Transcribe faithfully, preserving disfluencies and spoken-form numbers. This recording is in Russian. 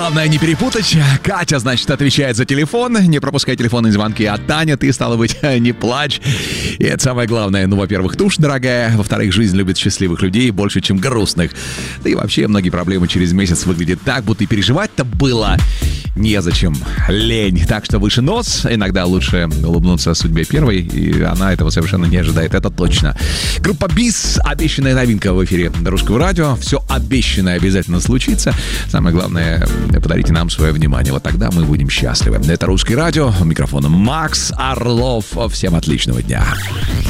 Главное не перепутать. Катя, значит, отвечает за телефон. Не пропускай телефонные звонки. А Таня, ты, стало быть, не плачь. И это самое главное. Ну, во-первых, тушь дорогая. Во-вторых, жизнь любит счастливых людей больше, чем грустных. Да и вообще многие проблемы через месяц выглядят так, будто и переживать-то было незачем. Лень. Так что выше нос. Иногда лучше улыбнуться судьбе первой. И она этого совершенно не ожидает. Это точно. Группа Бис. Обещанная новинка в эфире Русского радио. Все обещанное обязательно случится. Самое главное, подарите нам свое внимание. Вот тогда мы будем счастливы. Это Русское радио. У микрофона Макс Орлов. Всем отличного дня.